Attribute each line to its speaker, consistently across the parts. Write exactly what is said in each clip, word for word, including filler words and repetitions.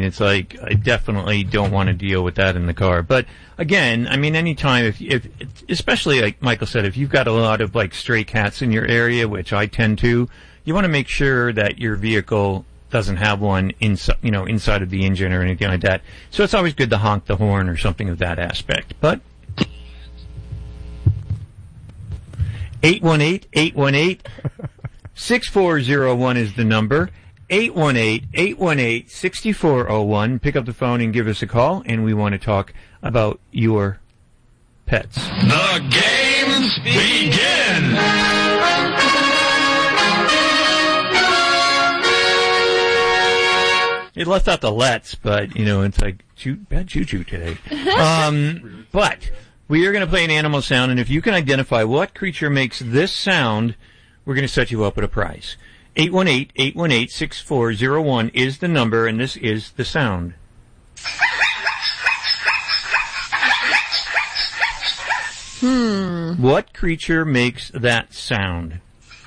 Speaker 1: mean, it's like, I definitely don't want to deal with that in the car. But again, I mean, anytime, if, if, especially like Michael said, if you've got a lot of like stray cats in your area, which I tend to, you want to make sure that your vehicle doesn't have one inside, you know, inside of the engine or anything like that. So it's always good to honk the horn or something of that aspect. But eight one eight, eight one eight, six four zero one is the number. eight one eight, eight one eight, six four zero one. Pick up the phone and give us a call, and we want to talk about your pets.
Speaker 2: The games begin!
Speaker 1: It left out the let's, but, you know, it's like, choo- bad choo-choo today. Um, but we are going to play an animal sound, and if you can identify what creature makes this sound, we're going to set you up with a prize. eight one eight, eight one eight, six four zero one is the number, and this is the sound.
Speaker 3: Hmm.
Speaker 1: What creature makes that sound?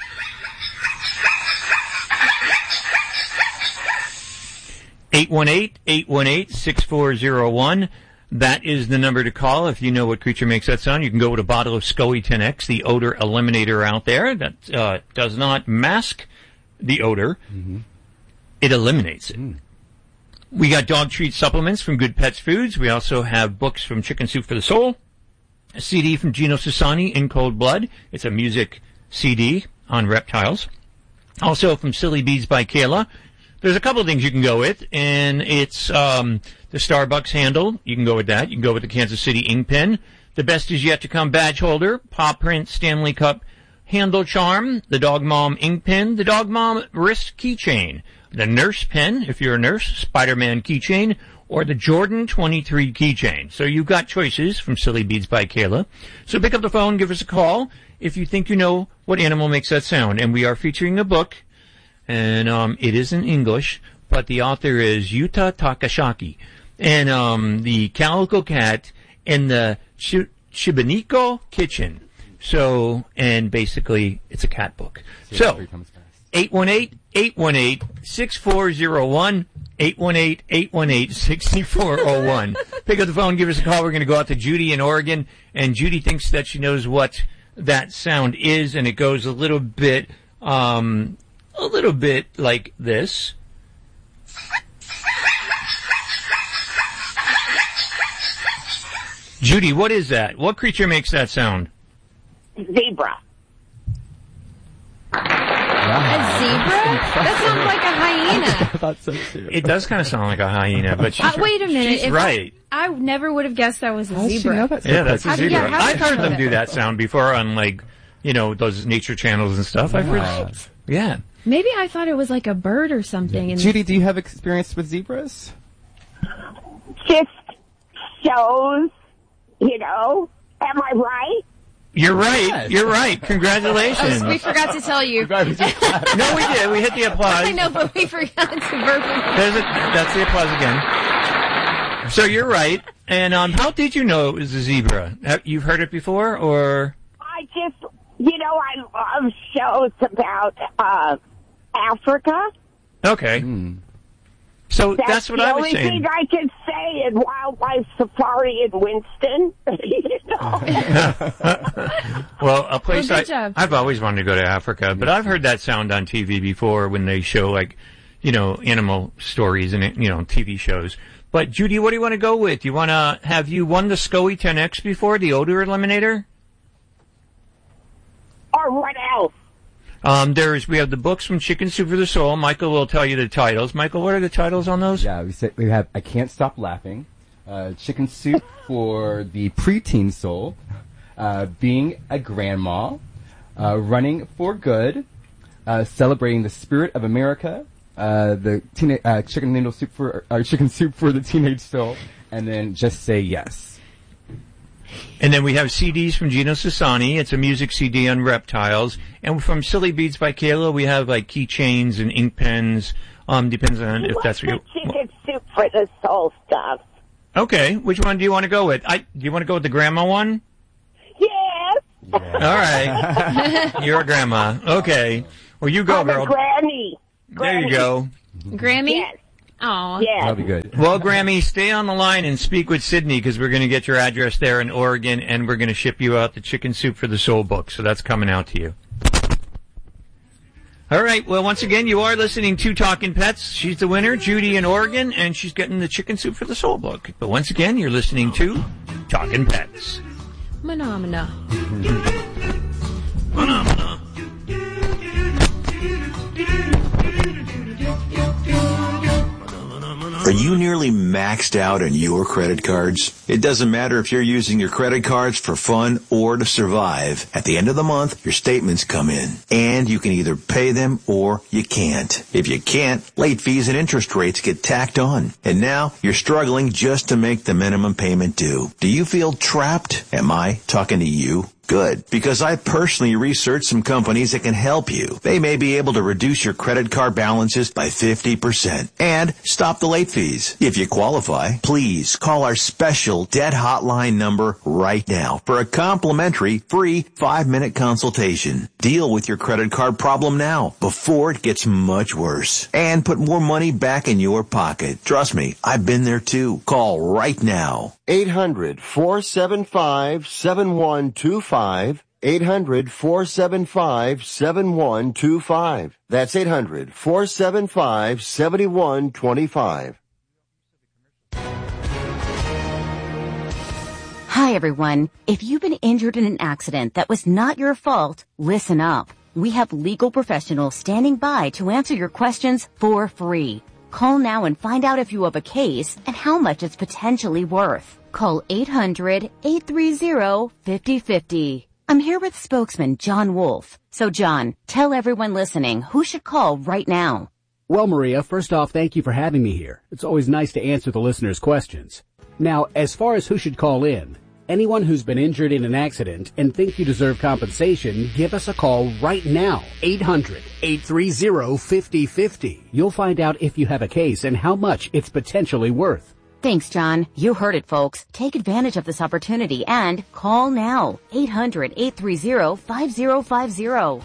Speaker 1: eight one eight, eight one eight, six four zero one. That is the number to call if you know what creature makes that sound. You can go with a bottle of SCOE ten X, the odor eliminator out there that uh, does not mask the odor. Mm-hmm. It eliminates it. Mm. We got dog treat supplements from Good Pets Foods. We also have books from Chicken Soup for the Soul, a C D from Gino Sassani, In Cold Blood. It's a music C D on reptiles. Also from Silly Beads by Kayla. There's a couple of things you can go with, and it's um, the Starbucks handle. You can go with that. You can go with the Kansas City ink pen. The Best Is Yet to Come badge holder, Paw Print Stanley Cup handle charm, the Dog Mom ink pen, the Dog Mom wrist keychain, the Nurse pen, if you're a nurse, Spider-Man keychain, or the Jordan twenty-three keychain. So you've got choices from Silly Beads by Kayla. So pick up the phone, give us a call if you think you know what animal makes that sound. And we are featuring a book. And um, it is in English, but the author is Yuta Takashaki. And um, the Calico Cat in the Sh- Shibaniko Kitchen. So, and basically, it's a cat book. So, eight one eight, eight one eight, six four zero one, eight one eight, eight one eight, six four zero one. Pick up the phone, give us a call. We're going to go out to Judy in Oregon. And Judy thinks that she knows what that sound is, and it goes a little bit... Um, A little bit like this. Judy, what is that? What creature makes that sound?
Speaker 4: Zebra.
Speaker 3: A zebra? That sounds like a hyena.
Speaker 5: I thought so too.
Speaker 1: It does kind of sound like a hyena, but she's,
Speaker 3: uh, wait a minute.
Speaker 1: she's
Speaker 3: if
Speaker 1: right.
Speaker 3: I, I never would have guessed that was a
Speaker 5: How
Speaker 3: zebra.
Speaker 5: does she know that so
Speaker 1: Yeah, that's
Speaker 5: quick?
Speaker 1: a zebra.
Speaker 3: Yeah, how
Speaker 1: I've
Speaker 3: did
Speaker 1: heard
Speaker 3: you
Speaker 1: them
Speaker 3: know
Speaker 1: do
Speaker 3: that?
Speaker 1: that sound before on, like, you know, those nature channels and stuff. I've
Speaker 5: Wow.
Speaker 1: heard. Yeah.
Speaker 3: Maybe I thought it was like a bird or something. And
Speaker 5: Judy, do you have experience with zebras?
Speaker 4: Just shows, you know. Am I right?
Speaker 1: You're right.
Speaker 5: Yes.
Speaker 1: You're right. Congratulations.
Speaker 3: Oh, we forgot to tell you.
Speaker 1: No, we did. We hit the applause.
Speaker 3: I know, but we forgot to verbally.
Speaker 1: There's a, that's the applause again. So you're right. And um, how did you know it was a zebra? Have, you've heard it before, or?
Speaker 4: I just, you know, I love shows about uh, Africa.
Speaker 1: Okay.
Speaker 5: Mm.
Speaker 1: So
Speaker 4: That's,
Speaker 1: that's what
Speaker 4: the
Speaker 1: I was
Speaker 4: only
Speaker 1: saying.
Speaker 4: thing I can say in Wildlife Safari in Winston. You know?
Speaker 1: Well, a place
Speaker 3: Well,
Speaker 1: I,
Speaker 3: good job.
Speaker 1: I've always wanted to go to Africa, but I've heard that sound on T V before when they show, like, you know, animal stories and, you know, T V shows. But, Judy, what do you want to go with? You want to, have you won the SCOE ten X before, the odor eliminator?
Speaker 4: Or what else?
Speaker 1: Um, there's, we have the books from Chicken Soup for the Soul. Michael will tell you the titles. Michael, what are the titles on those?
Speaker 5: Yeah, we said we have I Can't Stop Laughing, uh, Chicken Soup for the Preteen Soul, uh, Being a Grandma, uh, Running for Good, uh, Celebrating the Spirit of America, uh, the teen- uh, Chicken Noodle Soup for uh, Chicken Soup for the Teenage Soul, and then Just Say Yes.
Speaker 1: And then we have C Ds from Gino Sassani. It's a music C D on reptiles. And from Silly Beads by Kayla, we have like keychains and ink pens. Um, depends on if that's what you.
Speaker 4: What's the Chicken Soup for the Soul stuff?
Speaker 1: Okay, which one do you want to go with? I do you want to go with the grandma one?
Speaker 4: Yes.
Speaker 1: All right, you're a grandma. Okay, well you go,
Speaker 4: I'm a
Speaker 1: girl.
Speaker 4: granny.
Speaker 1: There you go.
Speaker 3: Grammy?
Speaker 4: Yes.
Speaker 3: Oh,
Speaker 4: Yeah.
Speaker 5: That'll be good.
Speaker 1: Well, Grammy, stay on the line and speak with Sydney because we're going to get your address there in Oregon, and we're going to ship you out the Chicken Soup for the Soul book. So that's coming out to you. All right. Well, once again, you are listening to Talking Pets. She's the winner, Judy in Oregon, and she's getting the Chicken Soup for the Soul book. But once again, you're listening to Talking Pets.
Speaker 3: Phenomena.
Speaker 1: Phenomena.
Speaker 6: Are you nearly maxed out on your credit cards? It doesn't matter if you're using your credit cards for fun or to survive. At the end of the month, your statements come in, and you can either pay them or you can't. If you can't, late fees and interest rates get tacked on. And now you're struggling just to make the minimum payment due. Do you feel trapped? Am I talking to you? Good, because I personally researched some companies that can help you. They may be able to reduce your credit card balances by fifty percent and stop the late fees. If you qualify, please call our special debt hotline number right now for a complimentary free five-minute consultation. Deal with your credit card problem now before it gets much worse and put more money back in your pocket. Trust me, I've been there too. Call right now.
Speaker 7: eight hundred, four seven five, seven one two five. eight hundred, four seven five, seven one two five. That's eight hundred, four seven five, seven one two five.
Speaker 8: Hi, everyone. If you've been injured in an accident that was not your fault, listen up. We have legal professionals standing by to answer your questions for free. Call now and find out if you have a case and how much it's potentially worth. Call eight hundred, eight three zero, five zero five zero. I'm here with spokesman John Wolf. So, John, tell everyone listening who should call right now.
Speaker 9: Well, Maria, first off, thank you for having me here. It's always nice to answer the listeners' questions. Now, as far as who should call in, anyone who's been injured in an accident and think you deserve compensation, give us a call right now. eight hundred, eight three zero, five zero five zero. You'll find out if you have a case and how much it's potentially worth.
Speaker 8: Thanks, John. You heard it, folks. Take advantage of this opportunity and call now. eight hundred, eight three zero, five zero five zero.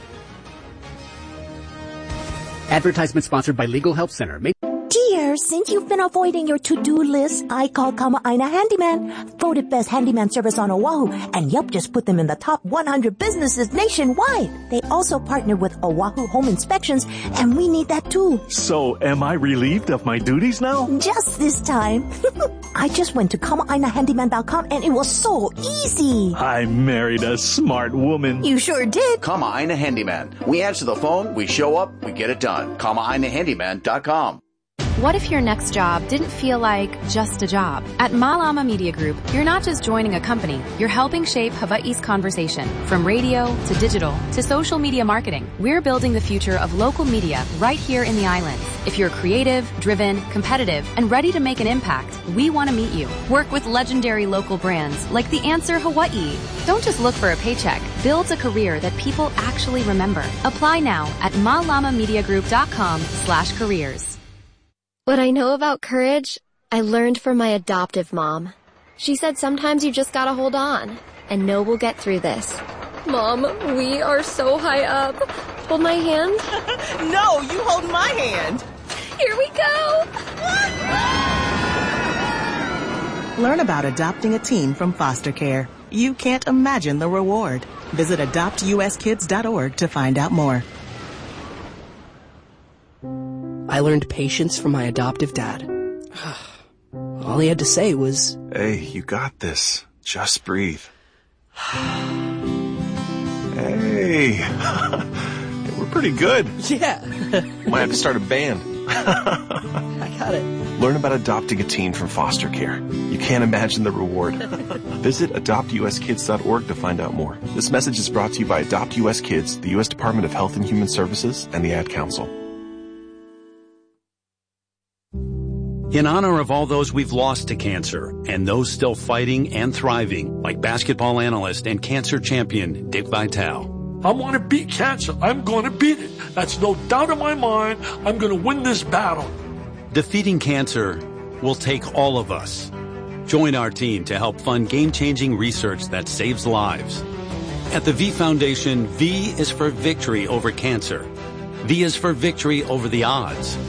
Speaker 9: Advertisement sponsored by Legal Help Center. May-
Speaker 10: Dear, since you've been avoiding your to-do list, I called Kama'aina Handyman, voted best handyman service on Oahu, and yup, just put them in the top one hundred businesses nationwide. They also partnered with Oahu Home Inspections, and we need that too.
Speaker 11: So, am I relieved of my duties now?
Speaker 10: Just this time. I just went to Kama'aina Handyman dot com, and it was so easy.
Speaker 11: I married a smart woman.
Speaker 10: You sure did.
Speaker 12: Kama'aina Handyman. We answer the phone, we show up, we get it done. Kama'aina Handyman dot com.
Speaker 13: What if your next job didn't feel like just a job? At Malama Media Group, you're not just joining a company, you're helping shape Hawaii's conversation. From radio to digital to social media marketing, we're building the future of local media right here in the islands. If you're creative, driven, competitive, and ready to make an impact, we want to meet you. Work with legendary local brands like The Answer Hawaii. Don't just look for a paycheck. Build a career that people actually remember. Apply now at malama media group dot com slash careers.
Speaker 14: What I know about courage, I learned from my adoptive mom. She said sometimes you just gotta hold on, and know we'll get through this. Mom, we are so high up. Hold my hand.
Speaker 15: No, you hold my hand.
Speaker 14: Here we go.
Speaker 15: Learn about adopting a teen from foster care. You can't imagine the reward. Visit adopt u s kids dot org to find out more.
Speaker 16: I learned patience from my adoptive dad. All he had to say was,
Speaker 17: "Hey, you got this. Just breathe." Hey, we're pretty good.
Speaker 16: Yeah.
Speaker 17: Might have to start a band.
Speaker 16: I got it.
Speaker 17: Learn about adopting a teen from foster care. You can't imagine the reward. Visit adopt u s kids dot org to find out more. This message is brought to you by Adopt U S Kids, the U S Department of Health and Human Services, and the Ad Council.
Speaker 18: In honor of all those we've lost to cancer and those still fighting and thriving, like basketball analyst and cancer champion Dick Vitale.
Speaker 19: I want to beat cancer. I'm going to beat it. That's no doubt in my mind. I'm going to win this battle.
Speaker 18: Defeating cancer will take all of us. Join our team to help fund game-changing research that saves lives. At the V Foundation, V is for victory over cancer. V is for victory over the odds.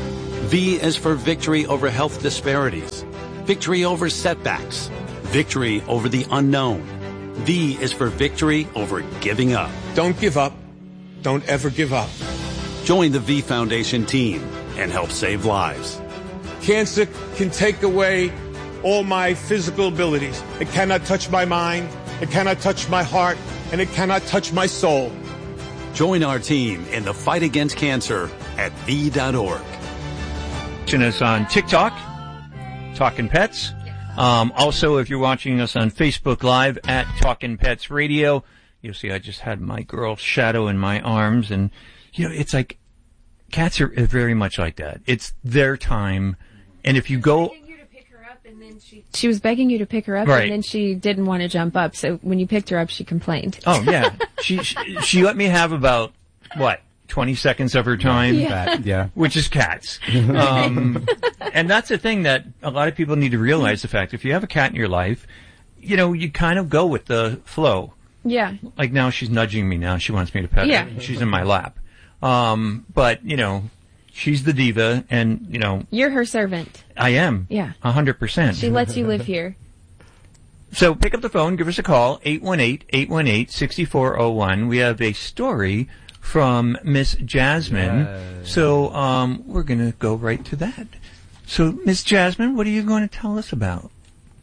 Speaker 18: V is for victory over health disparities, victory over setbacks, victory over the unknown. V is for victory over giving up.
Speaker 20: Don't give up. Don't ever give up.
Speaker 18: Join the V Foundation team and help save lives.
Speaker 20: Cancer can take away all my physical abilities. It cannot touch my mind, it cannot touch my heart, and it cannot touch my soul.
Speaker 18: Join our team in the fight against cancer at V dot org.
Speaker 1: Watching us on TikTok, Talking Pets. Um, also, if you're watching us on Facebook Live at Talking Pets Radio, you'll see I just had my girl Shadow in my arms, and you know, it's like cats are very much like that. It's their time, and if you go.
Speaker 3: She was begging you to pick her up,
Speaker 1: Right.
Speaker 3: and then she didn't want to jump up. So when you picked her up, she complained.
Speaker 1: Oh yeah, she, she she let me have about what twenty seconds of her time.
Speaker 3: Yeah.
Speaker 5: yeah.
Speaker 1: Which is cats. Um, and that's the thing that a lot of people need to realize. The fact if you have a cat in your life, you know, you kind of go with the flow.
Speaker 3: Yeah.
Speaker 1: Like now she's nudging me. Now she wants me to pet
Speaker 3: Yeah.
Speaker 1: her. She's in my lap. Um, but you know, she's the diva, and you know,
Speaker 3: You're her servant.
Speaker 1: I am.
Speaker 3: Yeah.
Speaker 1: A hundred percent.
Speaker 3: She lets you live here.
Speaker 1: So pick up the phone, give us a call, eight one eight, eight one eight, six four zero one. We have a story from Miss Jasmine.
Speaker 5: Yay.
Speaker 1: So um, we're going to go right to that. So, Miss Jasmine, what are you going to tell us about?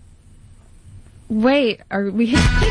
Speaker 3: Wait, are we...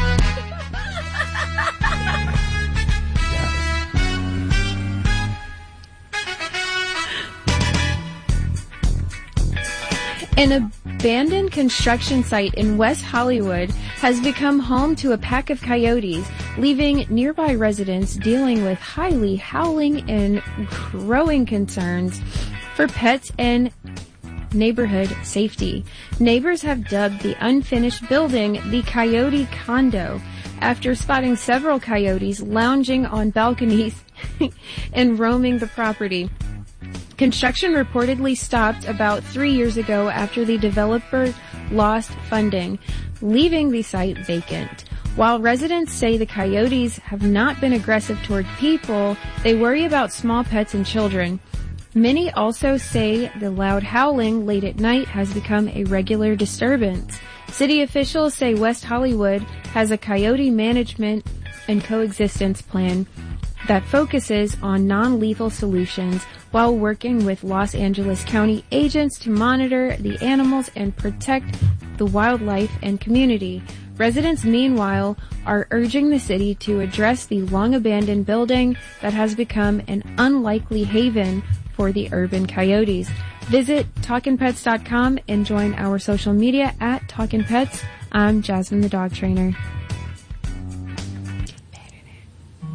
Speaker 3: An abandoned construction site in West Hollywood has become home to a pack of coyotes, leaving nearby residents dealing with highly howling and growing concerns for pets and neighborhood safety. Neighbors have dubbed the unfinished building the Coyote Condo after spotting several coyotes lounging on balconies and roaming the property. Construction reportedly stopped about three years ago after the developer lost funding, leaving the site vacant. While residents say the coyotes have not been aggressive toward people, they worry about small pets and children. Many also say the loud howling late at night has become a regular disturbance. City officials say West Hollywood has a coyote management and coexistence plan that focuses on non-lethal solutions while working with Los Angeles County agents to monitor the animals and protect the wildlife and community. Residents, meanwhile, are urging the city to address the long-abandoned building that has become an unlikely haven for the urban coyotes. Visit talkin pets dot com and join our social media at Talkin' Pets. I'm Jasmine the dog trainer.